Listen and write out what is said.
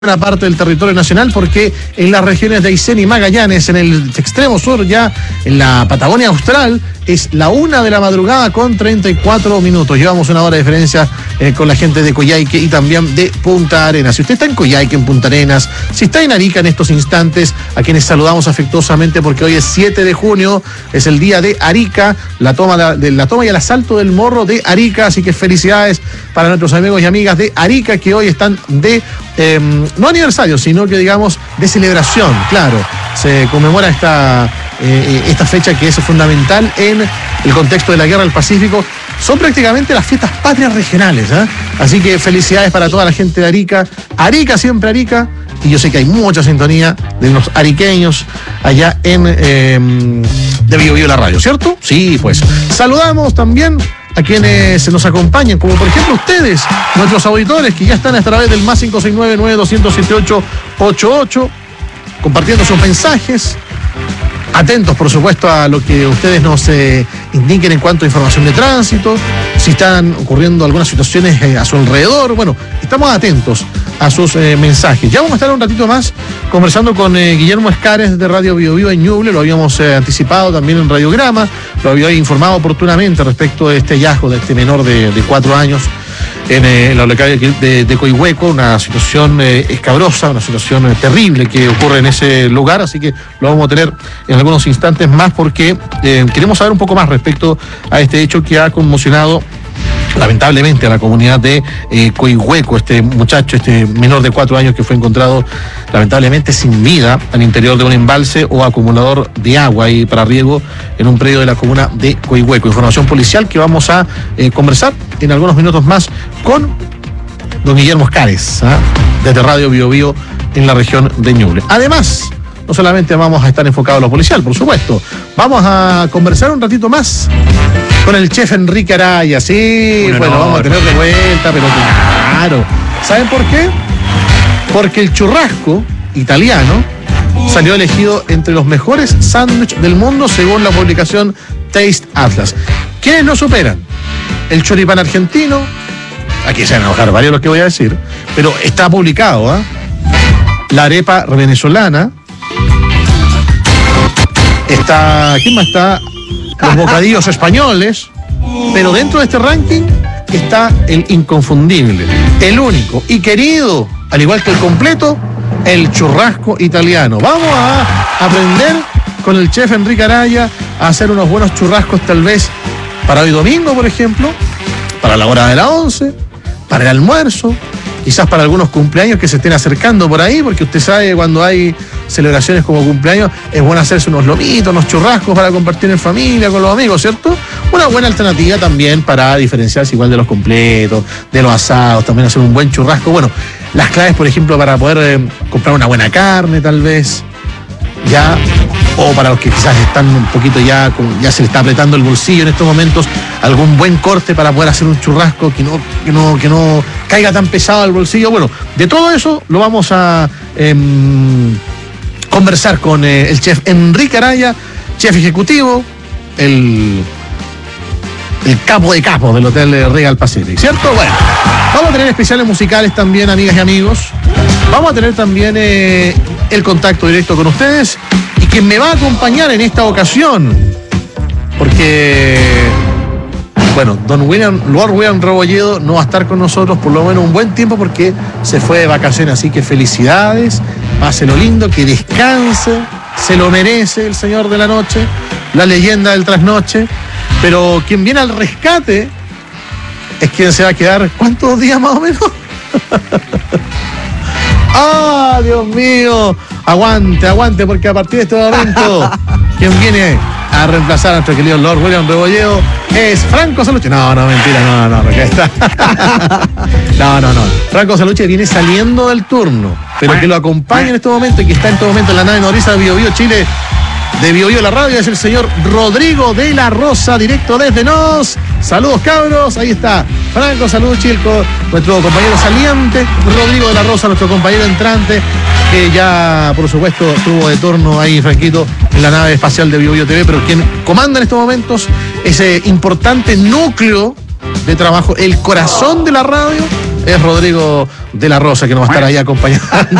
Una parte del territorio nacional, porque en las regiones de Aysén y Magallanes, en el extremo sur, ya en la Patagonia Austral, es la 1 de la madrugada con 34 minutos. Llevamos una hora de diferencia con la gente de Coyhaique y también de Punta Arenas. Si usted está en Coyhaique, en Punta Arenas, si está en Arica en estos instantes, a quienes saludamos afectuosamente porque hoy es 7 de junio, es el día de Arica, la toma y el asalto del Morro de Arica, así que felicidades para nuestros amigos y amigas de Arica que hoy están de no aniversario, sino que digamos de celebración. Claro, se conmemora esta fecha que es fundamental en el contexto de la Guerra del Pacífico. Son prácticamente las fiestas patrias regionales, ¿eh? Así que felicidades para toda la gente de Arica. Arica, siempre Arica. Y yo sé que hay mucha sintonía de unos ariqueños allá en de Bio Bio la radio, ¿cierto? Sí, pues. Saludamos también a quienes nos acompañan, como por ejemplo ustedes, nuestros auditores que ya están a través del más 569-9278-88, compartiendo sus mensajes. Atentos, por supuesto, a lo que ustedes nos indiquen en cuanto a información de tránsito, si están ocurriendo algunas situaciones a su alrededor. Bueno, estamos atentos a sus mensajes. Ya vamos a estar un ratito más conversando con Guillermo Escares de Radio Bio Bio en Ñuble. Lo habíamos anticipado también en Radiograma, lo había informado oportunamente respecto de este hallazgo de este menor de 4 años en la localidad de Coihueco, una situación escabrosa, una situación terrible que ocurre en ese lugar, así que lo vamos a tener en algunos instantes más porque queremos saber un poco más respecto a este hecho que ha conmocionado lamentablemente a la comunidad de Coihueco, este muchacho, este menor de 4 años que fue encontrado lamentablemente sin vida al interior de un embalse o acumulador de agua ahí para riego en un predio de la comuna de Coihueco. Información policial que vamos a conversar en algunos minutos más con don Guillermo Escares, desde Radio Bio Bio en la región de Ñuble. Además, no solamente vamos a estar enfocados en lo policial, por supuesto, vamos a conversar un ratito más con el chef Enrique Araya. Sí, bueno, vamos a tener de vuelta, pero claro. ¿Saben por qué? Porque el churrasco italiano salió elegido entre los mejores sándwiches del mundo según la publicación Taste Atlas. ¿Quiénes lo superan? El choripán argentino, aquí se van a enojar varios los que voy a decir, pero está publicado, ¿eh? La arepa venezolana, está, ¿quién más está? Los bocadillos españoles, pero dentro de este ranking está el inconfundible, el único y querido, al igual que el completo, el churrasco italiano. Vamos a aprender con el chef Enrique Araya a hacer unos buenos churrascos, tal vez para hoy domingo, por ejemplo, para la hora de la 11, para el almuerzo, quizás para algunos cumpleaños que se estén acercando por ahí, porque usted sabe, cuando hay celebraciones como cumpleaños, es bueno hacerse unos lomitos, unos churrascos para compartir en familia, con los amigos, ¿cierto? Una buena alternativa también para diferenciarse igual de los completos, de los asados, también hacer un buen churrasco. Bueno, las claves, por ejemplo, para poder comprar una buena carne, tal vez, ya, o para los que quizás están un poquito ya se le está apretando el bolsillo en estos momentos, algún buen corte para poder hacer un churrasco que no caiga tan pesado al bolsillo. Bueno, de todo eso lo vamos a conversar con el chef Enrique Araya, chef ejecutivo, el capo de capos del Hotel Regal Pacific, ¿cierto? Bueno, vamos a tener especiales musicales también, amigas y amigos. Vamos a tener también el contacto directo con ustedes y quien me va a acompañar en esta ocasión, porque, bueno, Lord William Rebolledo no va a estar con nosotros por lo menos un buen tiempo porque se fue de vacaciones, así que felicidades, páselo lindo, que descanse, se lo merece el señor de la noche, la leyenda del trasnoche, pero quien viene al rescate es quien se va a quedar, ¿cuántos días más o menos? ¡Ah, Dios mío! Aguante, porque a partir de este momento, quien viene a reemplazar a nuestro querido Lord William Rebolledo es Franco Salucci. No, mentira, porque está. No. Franco Salucci viene saliendo del turno, pero que lo acompaña en este momento y que está en este momento en la nave nodriza de Bio Bio Chile, de Bio Bio la radio, es el señor Rodrigo de la Rosa, directo desde Nos. Saludos, cabros, ahí está Franco Salucci, nuestro compañero saliente, Rodrigo de la Rosa, nuestro compañero entrante, que ya, por supuesto, estuvo de turno ahí, Franquito, en la nave espacial de Bio Bio TV, pero quien comanda en estos momentos ese importante núcleo de trabajo, el corazón de la radio, es Rodrigo de la Rosa, que nos va a estar ahí acompañando